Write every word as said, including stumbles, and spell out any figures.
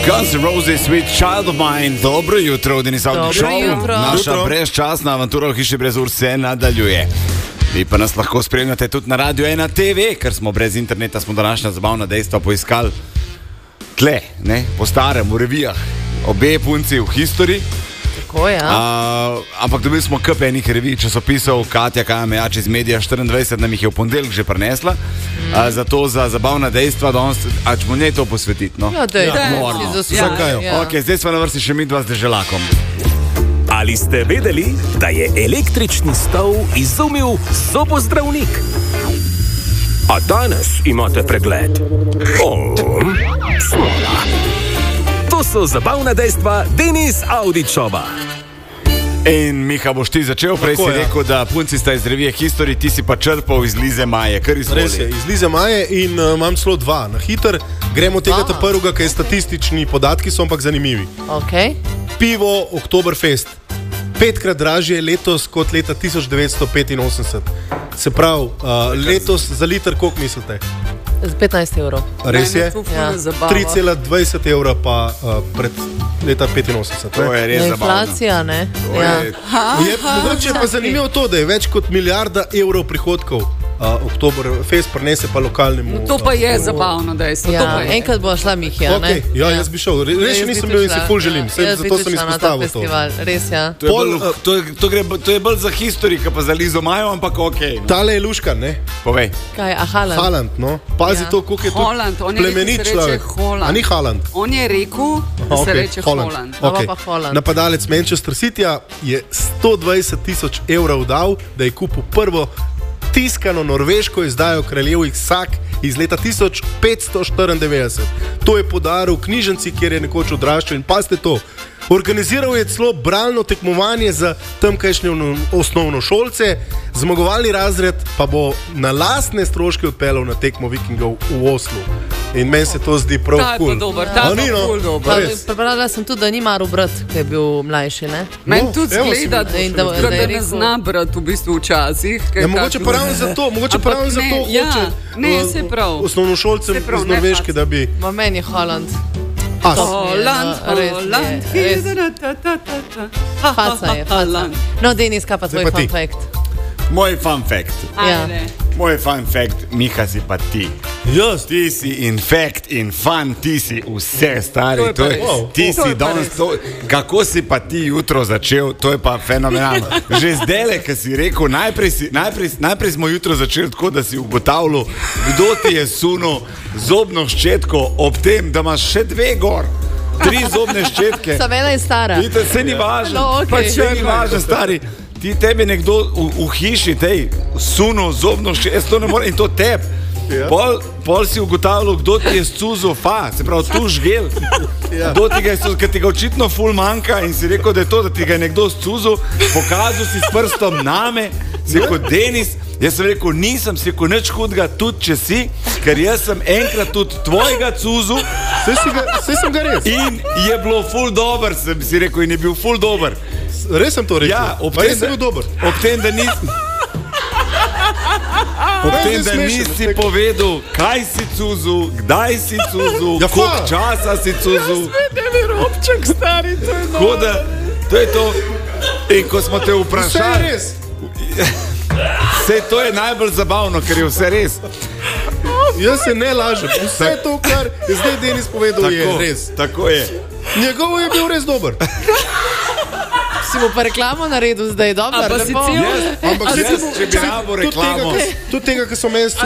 Guns N' Roses, Sweet Child of Mine. Dobro jutro, Denis Avdić Show. Naša brezčasna avantura v hiši brez ur se nadaljuje. Vi pa nas lahko spremljate tudi na Radio ena te ve, ker smo brez interneta, smo današnja zabavna dejstva poiskali tle, ne, po starem, v revijah. Obe punci v History. Tako, ja. Uh, ampak dobili smo kup enih revij, časopisov. Katja Kajamejač iz Medija štiriindvajset nam jih je v ponedeljek že prinesla. Mm. Uh, zato za zabavna dejstva, da on, a ćemo njej to posvetiti, no? Ja, dej, ja, dej, moramo. Ja, ja. Ok, zdaj smo na vrsti še mi dva z deželakom. Ali ste vedeli, da je električni stol izumil zobozdravnik? A danes imate pregled. Oh, smola. To so zabavna dejstva Denis Avdić Showa. In Miha, boš ti začel, prej si rekel, da punci sta iz revije History, ti si pa črpal iz Lize Maje, kar izvoli. Res je, iz Lize Maje in uh, imam celo dva. Na hiter gremo tega ta prvega, ki je statistični podatki, so ampak zanimivi. Okay. Pivo Oktoberfest. Petkrat dražje letos kot leta tisoč devetsto petinosemdeset. Se pravi, uh, letos za liter koliko mislite? Z petnajst evrov. Res je? Ja. tri cela dvajset evra pa uh, pred leta petinosemdeset. To je res zabavno. Inflacija, ne? To Ja. je... Je, mogoče pa zanimivo to, da je več kot milijarda evrov prihodkov. Uh, Oktoberfest prinese pa lokalnemu. To pa je zabavno dejstvo. Ja, enkrat bo šla Mihja, okay, ne? ja, jaz bi šel. Res še nisem bil in si ful želim. Sem, zato sem izpostavil to. Res, ja. To je, bolj, to, je, to, gre, to je bolj za History, ka pa za Lizo Majo, ampak ok. No. Tale je Luškan, ne? Povej. Kaj, a Haaland? Haaland, no. Pazi Ja. to, koliko je to Haaland, on je plemenit rekel, se reče človek. Haaland. A ni Haaland? On je rekel, da se Okay, reče Holland. Okay. Pa Haaland. Napadalec Manchester Cityja je sto dvajset tisoč evrov dal, da je kupil prvo tiskano norveško izdajo kraljevih sak iz leta tisoč petsto štiriindevetdeset. To je podaril knjižnici, kjer je nekoč odraščal, in pazite to. Organiziral je celo bralno tekmovanje za tamkajšnje osnovnošolce, zmagovalni razred pa bo na lastne stroške odpeljal na tekmo vikingov v Oslu. In meni se to zdi prav Ta je pa cool. dober, ta A je ni, pa no? ful dober. Pa Pa, res. prebrala sem tudi, da ni maru brat, ki je bil mlajši, ne? Meni No, tudi evo, zgleda, sem- in da- da, da je da ne rekel- zna brati v bistvu včasih. ker Ja, mogoče kak- pa ravno zato, mogoče pa Ampak ravno zato ne, ja, hoče ne, uh, saj prav. osnovnošolcem Saj prav, iz ne Norveške, fac. da bi... Ma meni je Haaland. As. Holland, No, res je, Holland, res. ta, ta, ta, ta. Faca je, faca. Haaland. No, Denis, kaj pa tvoj Zdaj pa fun ti. fact? Moj fun fact. Ja. Ajde. Moj fun fact, Miha, si pa ti. Jaz? Ti si in fact in fun, ti si vse stari. To je pa To je, res. ti To si je pa danes res. to, kako si pa ti jutro začel, to je pa fenomenalno. Že zdajle, ki si rekel, najprej, si, najprej, najprej smo jutro začeli tako, da si ugotavljal, kdo ti je sunil zobno ščetko ob tem, da imaš še dve gor. Tri zobne ščetke. Sta vela in stara. Vidite, se ni važno. No, okej. Pa če ni važno, stari. Ti tebi nekdo v, v hiši, tej, suno zobno ščetko, jaz to ne morem, in to teb. Ja. Pol, pol si ugotavljal, kdo ti je scuzil fa, se pravi, tu žgel. Ja. Kdo ti ga je scuzil, ker ti ga očitno ful manjka, in si rekel, da je to, da ti ga je nekdo scuzil, pokazal si s prstom name, si rekel, Denis, jaz sem rekel, nisem, si rekel, nič hudega, tudi če si, ker jaz sem enkrat tudi tvojega cuzil Saj si ga- saj sem ga res. in je bilo ful dober, sem si rekel, in je bil ful dober. Res sem to rekel. Ja, ob Pa tem, res sem da, bil dober. ob tem, da nisi... Ob Ne, tem, ne da smešen, nisi ne. povedal, kaj si cuzil, kdaj si cuzil, Ja, koliko fa. časa si cuzil. Ne bi robček stari, to je Tako da, to je to. In ko smo te Vse je vprašali, res. vse to je najbolj zabavno, ker je vse res. Jaz se ne lažem. Vse to, kar je zdaj Denis povedal, je Tako, res. tako je. Njegov je bil res dober. Si mu pa reklamo naredil zdaj, dobro? A pa si lepo. cel- Jaz, Ampak jaz, recimo, če bi rabo tudi tega, reklamo, ki- tudi tega, ki so meni